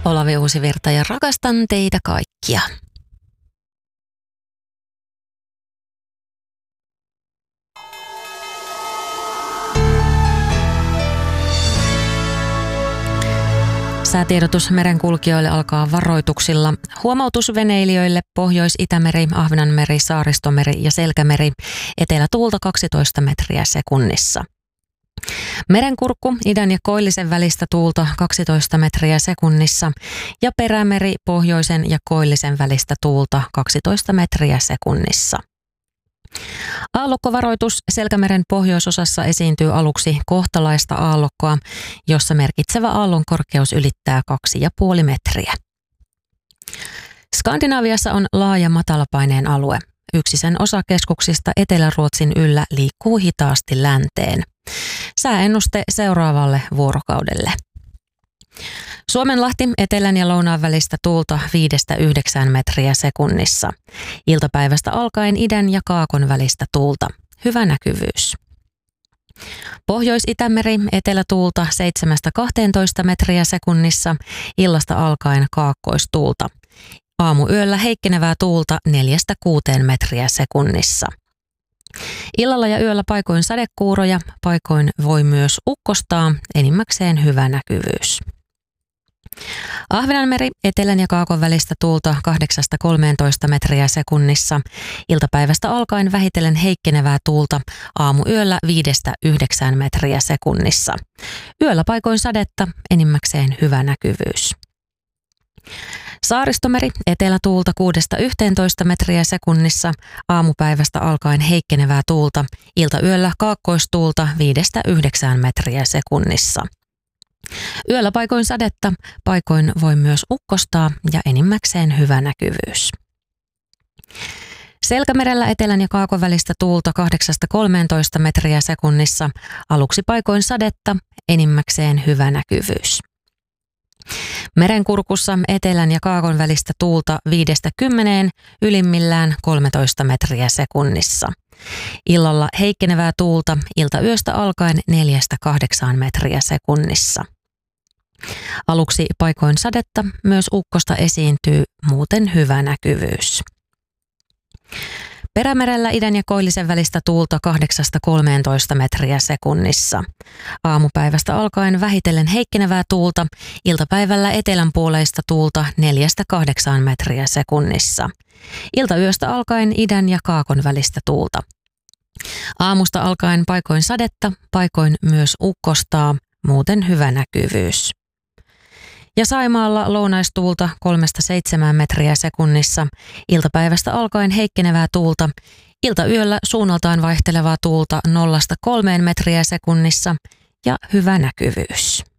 Olavi Uusivirta ja rakastan teitä kaikkia. Säätiedotus merenkulkijoille alkaa varoituksilla. Huomautus veneilijöille Pohjois-Itämeri, Ahvenanmeri, Saaristomeri ja Selkämeri. Etelätuulta 12 metriä sekunnissa. Merenkurkku idän ja koillisen välistä tuulta 12 metriä sekunnissa ja Perämeri pohjoisen ja koillisen välistä tuulta 12 metriä sekunnissa. Aallokkovaroitus Selkämeren pohjoisosassa esiintyy aluksi kohtalaista aallokkoa, jossa merkitsevä aallon korkeus ylittää 2,5 metriä. Skandinaviassa on laaja matalapaineen alue. Yksi sen osakeskuksista Etelä-Ruotsin yllä liikkuu hitaasti länteen. Sääennuste seuraavalle vuorokaudelle. Suomenlahti etelän ja lounaan välistä tuulta 5-9 metriä sekunnissa. Iltapäivästä alkaen idän ja kaakon välistä tuulta. Hyvä näkyvyys. Pohjois-Itämeri etelätuulta 7-12 metriä sekunnissa. Illasta alkaen kaakkoistuulta. Aamuyöllä heikkenevää tuulta 4-6 metriä sekunnissa. Illalla ja yöllä paikoin sadekuuroja, paikoin voi myös ukkostaa, enimmäkseen hyvä näkyvyys. Ahvenanmeri etelän ja kaakon välistä tuulta 8-13 metriä sekunnissa. Iltapäivästä alkaen vähitellen heikkenevää tuulta, aamuyöllä 5-9 metriä sekunnissa. Yöllä paikoin sadetta, enimmäkseen hyvä näkyvyys. Saaristomeri etelätuulta 6-11 metriä sekunnissa, aamupäivästä alkaen heikkenevää tuulta, iltayöllä kaakkoistuulta 5-9 metriä sekunnissa. Yöllä paikoin sadetta, paikoin voi myös ukkostaa ja enimmäkseen hyvä näkyvyys. Selkämerellä etelän ja kaakon välistä tuulta 8-13 metriä sekunnissa, aluksi paikoin sadetta, enimmäkseen hyvä näkyvyys. Merenkurkussa etelän ja kaakon välistä tuulta 5-10, ylimmillään 13 metriä sekunnissa. Illalla heikkenevää tuulta, iltayöstä alkaen 4-8 metriä sekunnissa. Aluksi paikoin sadetta, myös ukkosta esiintyy, muuten hyvä näkyvyys. Perämerellä idän ja koillisen välistä tuulta 8-13 metriä sekunnissa. Aamupäivästä alkaen vähitellen heikkenevää tuulta, iltapäivällä etelänpuoleista tuulta 4-8 metriä sekunnissa. Iltayöstä alkaen idän ja kaakon välistä tuulta. Aamusta alkaen paikoin sadetta, paikoin myös ukkostaa, muuten hyvä näkyvyys. Ja Saimaalla lounaistuulta 3-7 metriä sekunnissa, iltapäivästä alkaen heikkenevää tuulta, iltayöllä suunnaltaan vaihtelevaa tuulta 0-3 metriä sekunnissa ja hyvä näkyvyys.